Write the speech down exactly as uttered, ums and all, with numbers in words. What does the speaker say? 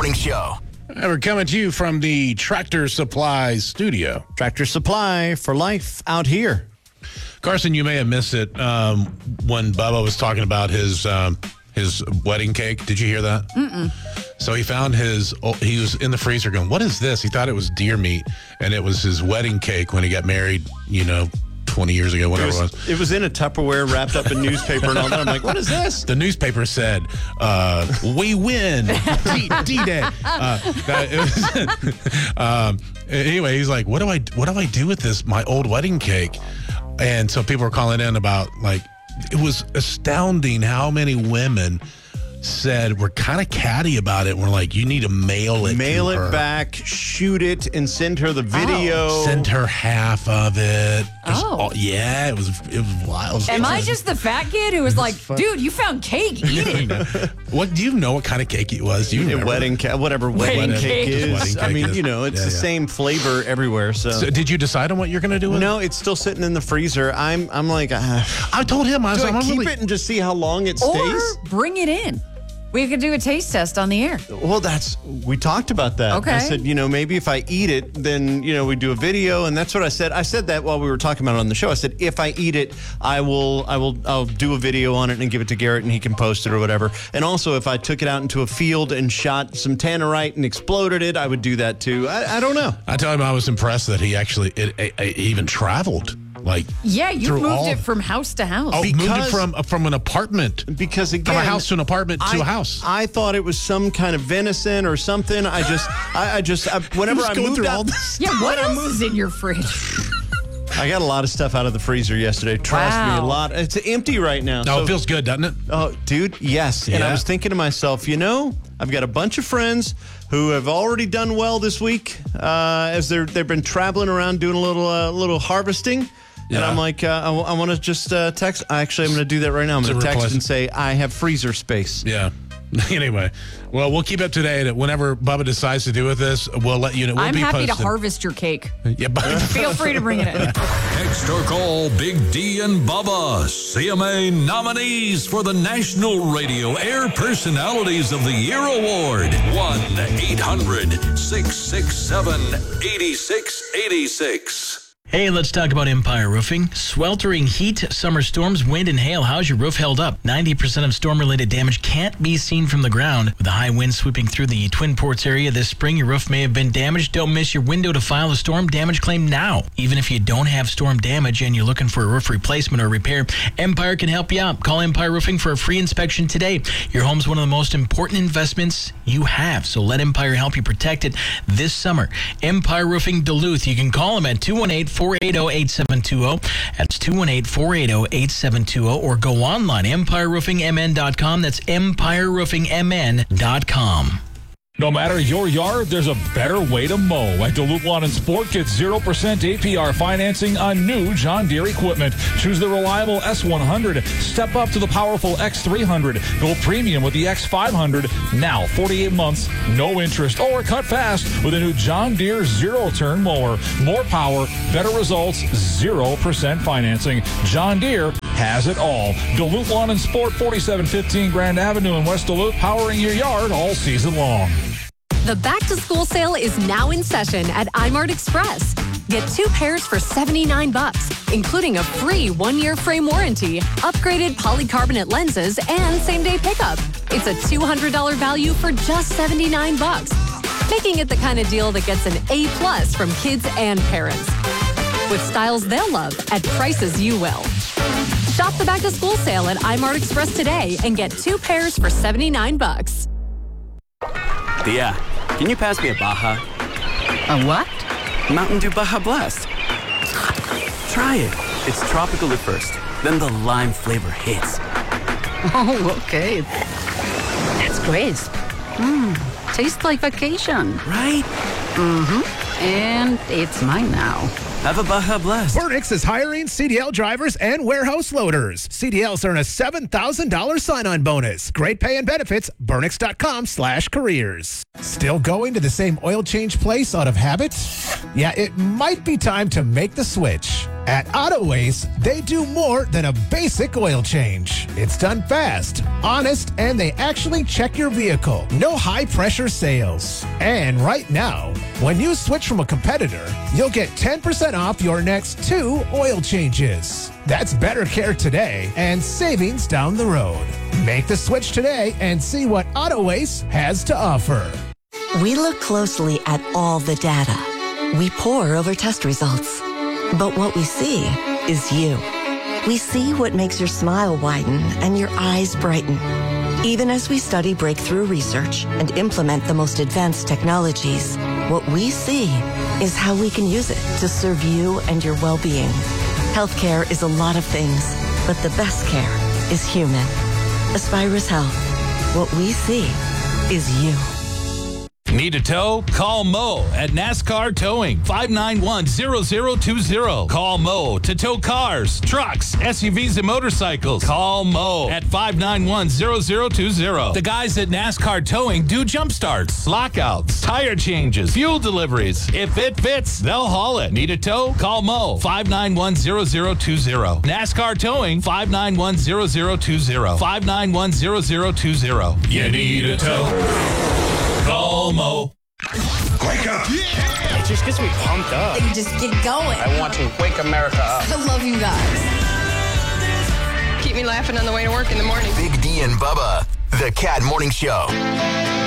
Morning Show. And we're coming to you from the Tractor Supply studio. Tractor Supply for life out here. Carson, you may have missed it um, when Bubba was talking about his um, his wedding cake. Did you hear that? Mm-mm. So he found his, he was in the freezer going, what is this? He thought it was deer meat, and it was his wedding cake when he got married, you know, twenty years ago, whatever it was. It was, it was in a Tupperware wrapped up in newspaper and all that. I'm like, what is this? The newspaper said, uh, we win, D- D-Day. Uh, that, it was, um, anyway, he's like, what do I what do I do with this, my old wedding cake? And so people were calling in about, like, it was astounding how many women said we're kind of catty about it. We're like, you need to mail it Mail to it her. back, shoot it, and send her the video. Oh. Send her half of it. Just Oh. all- yeah, it was it was wild. Am I just the fat kid who was like, dude, you found cake, eat it? What do you know? What kind of cake it was? Do you A remember? wedding cake, whatever wedding, Wedding cake, cake. is. Wedding I cake mean, is. you know, it's Yeah, the yeah. same flavor everywhere. So, So did you decide on what you're going to do with it? no, it's still sitting in the freezer. I'm, I'm like, uh, I told him I was do I I'm keep really, it and just see how long it Or stays? bring it in. We could do a taste test on the air. Well, that's, we talked about that. Okay. I said, you know, maybe if I eat it, then, you know, we do a video. And that's what I said. I said that while we were talking about it on the show. I said, if I eat it, I will, I will, I'll do a video on it and give it to Garrett and he can post it or whatever. And also, if I took it out into a field and shot some tannerite and exploded it, I would do that too. I, I don't know. I told him I was impressed that he actually it, it, it even traveled. Like, Yeah, you through moved all- it from house to house. Oh, moved it Because- from uh, from an apartment. Because again, From a house to an apartment to I, a house. I thought it was some kind of venison or something. I just, I, I just, I, whenever Just I going moved through out, all this. Yeah, what when I else moved- is in your fridge? I got a lot of stuff out of the freezer yesterday. Trust me, a Wow. lot. It's empty right now. Oh, so- it feels good, doesn't it? Oh, dude, yes. And I Yeah. was thinking to myself, you know, I've got a bunch of friends who have already done well this week uh, as they're they've been traveling around doing a little uh, little harvesting. And Yeah. I'm like, uh, I, want to just uh, text. Actually, I'm going to do that right now. I'm To going to text replace- and say I have freezer space. Yeah. Anyway, well, we'll keep up to date. Whenever Bubba decides to do with this, we'll let you know. We'll I'm be happy to posting. harvest your cake. Yeah, but Feel free to bring it in. Text or call Big D and Bubba, C M A nominees for the National Radio Air Personalities of the Year Award. one eight hundred six six seven eight six eight six. Hey, let's talk about Empire Roofing. Sweltering heat, summer storms, wind, and hail. How's your roof held up? ninety percent of storm-related damage can't be seen from the ground. With the high wind sweeping through the Twin Ports area this spring, your roof may have been damaged. Don't miss your window to file a storm damage claim now. Even if you don't have storm damage and you're looking for a roof replacement or repair, Empire can help you out. Call Empire Roofing for a free inspection today. Your home's one of the most important investments you have, so let Empire help you protect it this summer. Empire Roofing Duluth. You can call them at two one eight, four eight zero, eight seven two zero. That's two one eight, four eight zero, eight seven two zero, or go online, empire roofing m n dot com. That's empire roofing m n dot com. No matter your yard, there's a better way to mow. At Duluth Lawn and Sport, get zero percent A P R financing on new John Deere equipment. Choose the reliable S one hundred. Step up to the powerful X three hundred. Go premium with the X five hundred. Now, forty-eight months, no interest. Or cut fast with a new John Deere zero-turn mower. More power, better results, zero percent financing. John Deere has it all. Duluth Lawn and Sport, forty-seven fifteen Grand Avenue in West Duluth, powering your yard all season long. The back-to-school sale is now in session at iMart Express. Get two pairs for seventy-nine bucks, including a free one-year frame warranty, upgraded polycarbonate lenses, and same-day pickup. It's a two hundred dollars value for just seventy-nine bucks, making it the kind of deal that gets an A-plus from kids and parents. With styles they'll love at prices you will. Shop the back-to-school sale at iMart Express today and get two pairs for seventy-nine bucks. Tia, can you pass me a Baja? A what? Mountain Dew Baja Blast. Try it. It's tropical at first, then the lime flavor hits. Oh, okay. That's crisp. Mmm, tastes like vacation. Right? Mm-hmm. And it's mine now. Have a Baja Blast. Burnix is hiring C D L drivers and warehouse loaders. C D Ls earn a seven thousand dollars sign-on bonus. Great pay and benefits. Burnix.com slash careers. Still going to the same oil change place out of habit? Yeah, it might be time to make the switch. At Auto Waste, they do more than a basic oil change. It's done fast, honest, and they actually check your vehicle. No high-pressure sales. And right now, when you switch from a competitor, you'll get ten percent off your next two oil changes. That's better care today and savings down the road. Make the switch today and see what Auto Waste has to offer. We look closely at all the data. We pore over test results. But what we see is you. We see what makes your smile widen and your eyes brighten. Even as we study breakthrough research and implement the most advanced technologies, what we see is how we can use it to serve you and your well-being. Healthcare is a lot of things, but the best care is human. Aspirus Health. What we see is you. Need a tow? Call Mo at NASCAR Towing, five nine one, zero zero two zero. Call Mo to tow cars, trucks, S U Vs, and motorcycles. Call Mo at five nine one, zero zero two zero. The guys at NASCAR Towing do jump starts, lockouts, tire changes, fuel deliveries. If it fits, they'll haul it. Need a tow? Call Mo, five nine one, zero zero two zero. NASCAR Towing, five nine one, zero zero two zero. five nine one, zero zero two zero. You need a tow? Call Mo. Wake up! It just gets me pumped up. They just get going. I want to wake America up. I love you guys. Keep me laughing on the way to work in the morning. Big D and Bubba, the Cat Morning Show.